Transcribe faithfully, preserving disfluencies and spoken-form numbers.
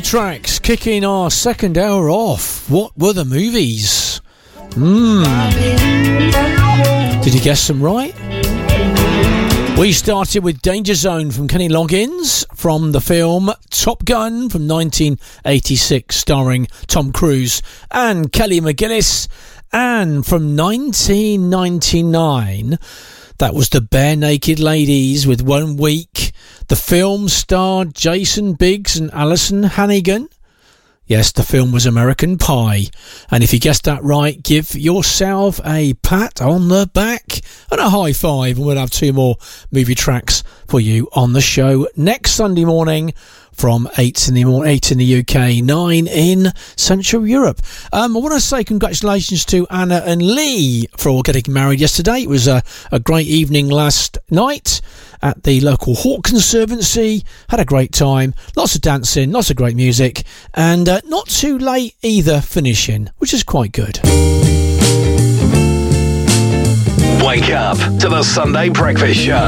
tracks kicking our second hour off. What were the movies? Hmm. Did you guess them right? We started with Danger Zone from Kenny Loggins from the film Top Gun from nineteen eighty-six, starring Tom Cruise and Kelly McGillis. And from nineteen ninety-nine, that was the Bare Naked Ladies with One Week. The film starred Jason Biggs and Alison Hannigan. Yes, the film was American Pie. And if you guessed that right, give yourself a pat on the back and a high five. And we'll have two more movie tracks for you on the show next Sunday morning from eight in the morning, eight in the U K, nine in Central Europe. Um, I want to say congratulations to Anna and Lee for getting married yesterday. It was a, a great evening last night at the local Hawk Conservancy. Had a great time, lots of dancing, lots of great music, and uh, not too late either finishing, which is quite good. Wake up to the Sunday Breakfast Show.